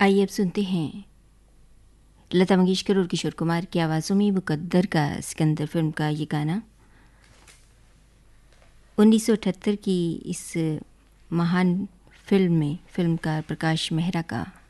आइए अब सुनते हैं लता मंगेशकर और किशोर कुमार की आवाज़ों में मुकद्दर का सिकंदर फिल्म का ये गाना। 1978 की इस महान फिल्म में फिल्मकार प्रकाश मेहरा का